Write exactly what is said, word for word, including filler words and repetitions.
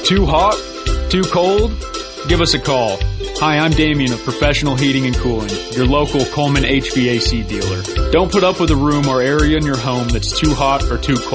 Too hot? Too cold? Give us a call. Hi, I'm Damien of Professional Heating and Cooling, your local Coleman H V A C dealer. Don't put up with a room or area in your home that's too hot or too cold.